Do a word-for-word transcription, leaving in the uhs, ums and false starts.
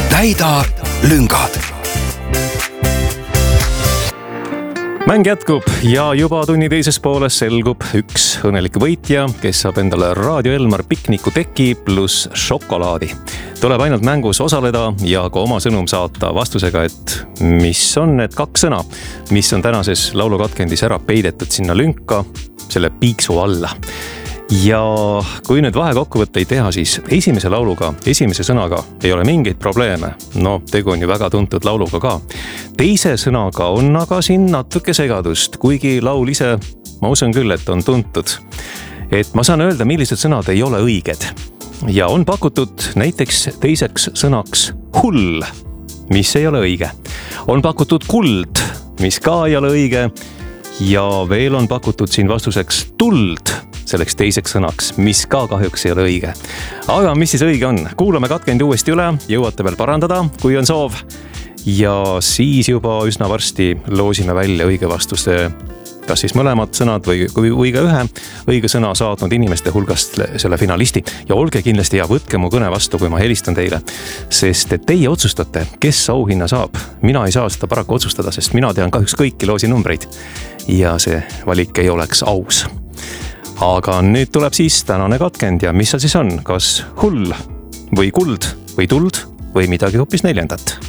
täida lüngad. Mäng jätkub ja juba tunni teises pooles selgub üks õnnelik võitja, kes saab endale Raadio Elmar pikniku teki pluss šokolaadi. Tuleb ainult mängus osaleda ja ka oma sõnum saata vastusega, et mis on need kaks sõna, mis on tänases laulukatkendis ära peidetud sinna lünka, selle piiksu alla. Ja kui nüüd vahekokkuvõtte ei teha, siis esimese lauluga, esimese sõnaga ei ole mingeid probleeme. No, tegu on ju väga tuntud lauluga ka. Teise sõnaga on aga siin natuke segadust, kuigi laul ise, ma usun küll, et on tuntud. Et ma saan öelda, millised sõnad ei ole õiged. Ja on pakutud näiteks teiseks sõnaks hull, mis ei ole õige. On pakutud kuld, mis ka ei ole õige. Ja veel on pakutud siin vastuseks tuld, selleks teiseks sõnaks, mis ka kahjuks ei ole õige. Aga mis siis õige on? Kuulame katkendi uuesti üle, jõuate veel parandada, kui on soov. Ja siis juba üsna varsti loosime välja õige vastuste, kas siis mõlemad sõnad või, või ka ühe õige sõna saatnud inimeste hulgast selle finalisti. Ja olge kindlasti ja võtke mu kõne vastu, kui ma helistan teile. Sest et teie otsustate, kes auhinna saab. Mina ei saa seda paraku otsustada, sest mina tean kahjuks kõiki loosi numbreid. Ja see valik ei oleks aus. Aga nüüd tuleb siis tänane katkend ja mis seal siis on? Kas hull või kuld või tuld või midagi hoopis neljandat?